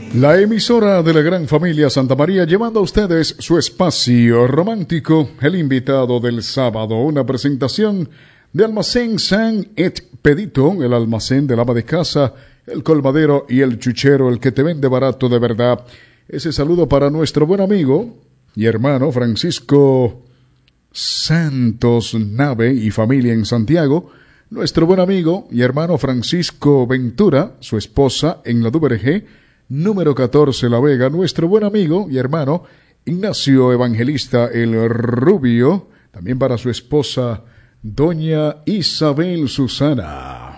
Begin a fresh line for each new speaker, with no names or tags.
La emisora de la gran familia Santa María, llevando a ustedes su espacio romántico, el invitado del sábado, una presentación de Almacén San Expedito, el almacén del ama de casa, el colmadero y el chuchero, el que te vende barato de verdad. Ese saludo para nuestro buen amigo y hermano Francisco Santos Nave y familia en Santiago, nuestro buen amigo y hermano Francisco Ventura, su esposa en la Duvergé, número 14 La Vega, nuestro buen amigo y hermano Ignacio Evangelista el Rubio, también para su esposa doña Isabel Susana.